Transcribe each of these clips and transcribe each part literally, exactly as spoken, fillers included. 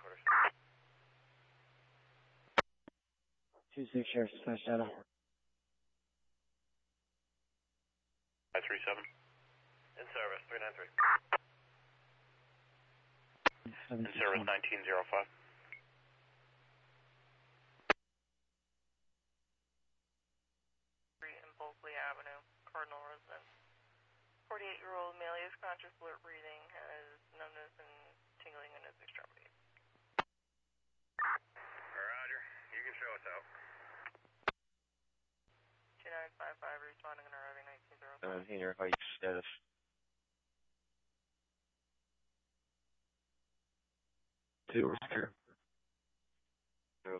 headquarters. two six Sheriff Dispatch data. five three seven. In service, three nine three. In service, nineteen oh five. In Bulkley Avenue, Cardinal residence. forty-eight-year-old male is conscious, alert breathing, has numbness and tingling in his extremities. Roger, you can show us out. two nine five five responding and arriving nineteen oh five. seventeen your height status. Two secure. Zero.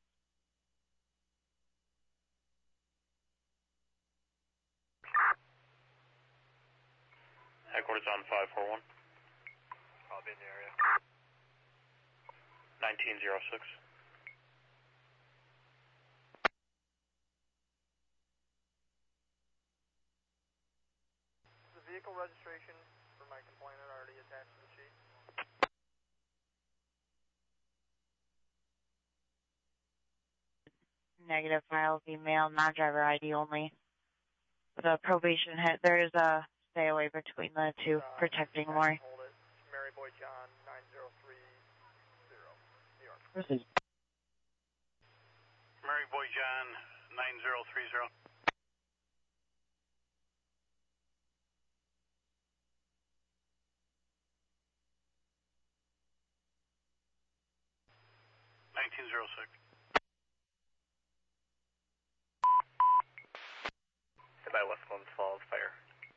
Headquarters on five four one. I'll be in the area. nineteen oh six. The vehicle registration for my complainant already attached to the sheet. Negative file, female, non-driver I D only. The probation hit, there is a stay away between the two, Uh, protecting Hold Lori. it. Mary Boy John, nine zero three zero, New York. This is Mary Boy John, nine zero three zero. nineteen oh six. Goodbye, West Glens Falls Fire.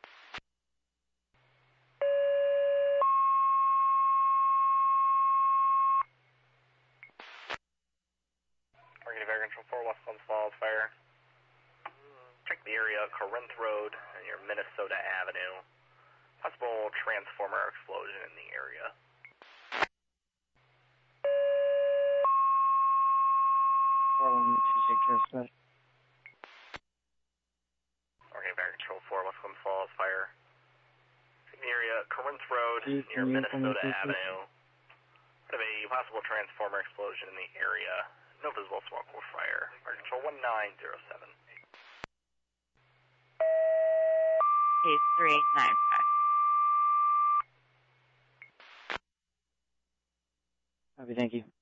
Target Air Control four, West Glens Falls Fire. Check the area, Corinth Road and your Minnesota Avenue. Possible transformer explosion in the area. four one two six Sheriff Dispatch. Target Air Control four, West Glens Falls Fire. Check the area, Corinth Road Please, near can you Minnesota come in, please? Avenue. Could have a possible transformer explosion in the area. No visible smoke or fire. Air Control one nine zero seven. Case three eight nine five. Copy, thank you.